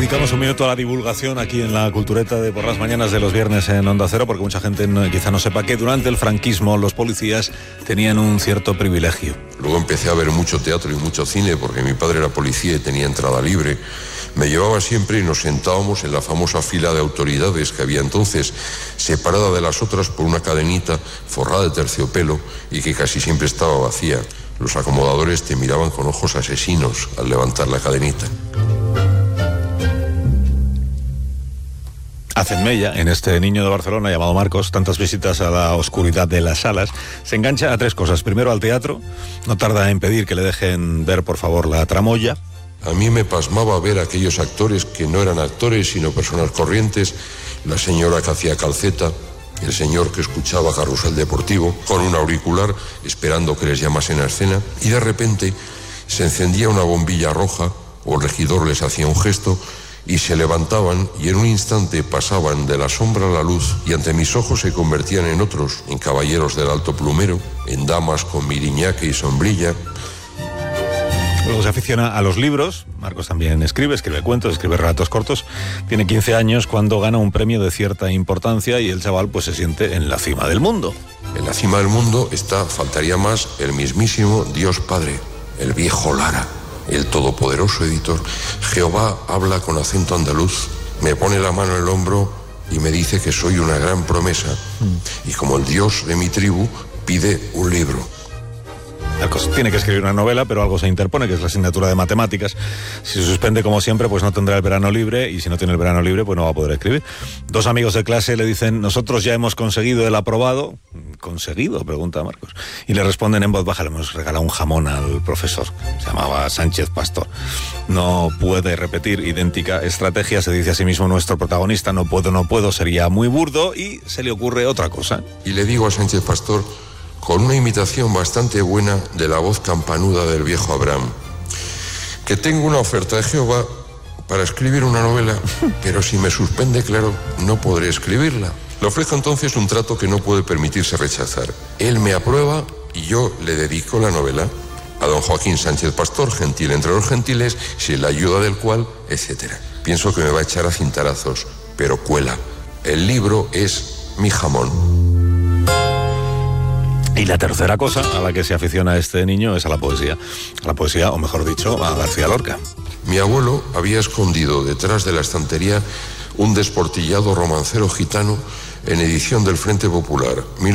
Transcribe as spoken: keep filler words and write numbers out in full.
Dedicamos un minuto a la divulgación aquí en la Cultureta de por las mañanas de los viernes en Onda Cero, porque mucha gente no, quizá no sepa que durante el franquismo los policías tenían un cierto privilegio. Luego empecé a ver mucho teatro y mucho cine porque mi padre era policía y tenía entrada libre. Me llevaba siempre y nos sentábamos en la famosa fila de autoridades que había entonces, separada de las otras por una cadenita forrada de terciopelo y que casi siempre estaba vacía. Los acomodadores te miraban con ojos asesinos al levantar la cadenita. Hacen mella en este niño de Barcelona llamado Marcos, tantas visitas a la oscuridad de las salas. Se engancha a tres cosas. Primero, al teatro. No tarda en pedir que le dejen ver, por favor, la tramoya. A mí me pasmaba ver a aquellos actores que no eran actores, sino personas corrientes. La señora que hacía calceta, el señor que escuchaba Carrusel Deportivo, con un auricular, esperando que les llamasen a escena. Y de repente se encendía una bombilla roja, o el regidor les hacía un gesto, y se levantaban y en un instante pasaban de la sombra a la luz y ante mis ojos se convertían en otros, en caballeros del alto plumero, en damas con miriñaque y sombrilla. Luego se aficiona a los libros. Marcos también escribe, escribe cuentos, escribe relatos cortos. Tiene quince años cuando gana un premio de cierta importancia y el chaval pues se siente en la cima del mundo. En la cima del mundo está, faltaría más, el mismísimo Dios Padre, el viejo Lara, el todopoderoso editor. Jehová habla con acento andaluz, me pone la mano en el hombro y me dice que soy una gran promesa. Mm. Y como el Dios de mi tribu, pide un libro. Marcos tiene que escribir una novela, pero algo se interpone, que es la asignatura de matemáticas. Si se suspende como siempre, pues no tendrá el verano libre, y si no tiene el verano libre, pues no va a poder escribir. Dos amigos de clase le dicen, nosotros ya hemos conseguido el aprobado. ¿Conseguido?, pregunta Marcos. Y le responden en voz baja, le hemos regalado un jamón al profesor, se llamaba Sánchez Pastor. No puede repetir idéntica estrategia, se dice a sí mismo nuestro protagonista, no puedo, no puedo, sería muy burdo, y se le ocurre otra cosa. Y le digo a Sánchez Pastor, con una imitación bastante buena de la voz campanuda del viejo Abraham, que tengo una oferta de Jehová para escribir una novela, pero si me suspende, claro, no podré escribirla. Le ofrezco entonces un trato que no puede permitirse rechazar. Él me aprueba y yo le dedico la novela a don Joaquín Sánchez Pastor, gentil entre los gentiles, sin la ayuda del cual, etcétera. Pienso que me va a echar a cintarazos, pero cuela. El libro es mi jamón. Y la tercera cosa a la que se aficiona este niño es a la poesía. A la poesía, o mejor dicho, a García Lorca. Mi abuelo había escondido detrás de la estantería un desportillado romancero gitano en edición del Frente Popular,